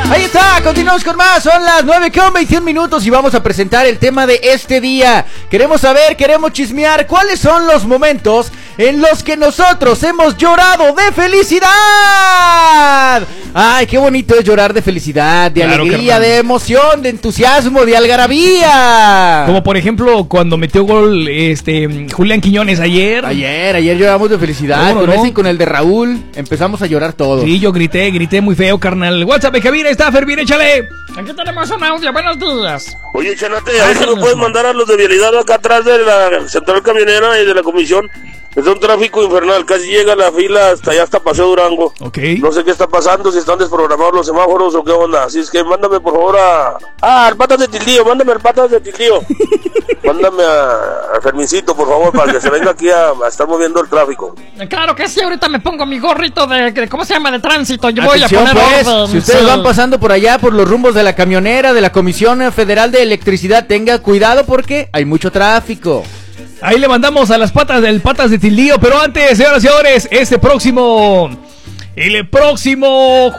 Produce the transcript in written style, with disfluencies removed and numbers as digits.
Ahí está, continuamos con más. Son las 9:21 y vamos a presentar el tema de este día. Queremos saber, queremos chismear cuáles son los momentos en los que nosotros hemos llorado de felicidad. Ay, qué bonito es llorar de felicidad, de alegría, de emoción, de entusiasmo, de algarabía. Como por ejemplo cuando metió gol Julián Quiñones ayer. Ayer lloramos de felicidad. Con ese y con el de Raúl empezamos a llorar todos. Sí, yo grité muy feo, carnal. WhatsApp de cabina, está Fermín, échale. Aquí tenemos un audio, buenos días. Oye, Chanate, a ver si nos puedes mandar a los de vialidad acá atrás de la central camionera y de la comisión. Es un tráfico infernal, casi llega la fila hasta allá, hasta Paseo Durango. Ok. No sé qué está pasando, si están desprogramados los semáforos o qué onda. Así es que mándame por favor al Patas de Tildío, mándame al Patas de Tildío. Mándame a Fermincito, por favor, para que se venga aquí a estar moviendo el tráfico. Claro que sí, ahorita me pongo mi gorrito de ¿cómo se llama? De tránsito. Yo voy a Atención, poner pues, orden. si ustedes van pasando por allá, por los rumbos de la camionera, de la Comisión Federal de Electricidad, tenga cuidado porque hay mucho tráfico. Ahí le mandamos a las patas del Patas de Tildío, pero antes, señoras y señores, el próximo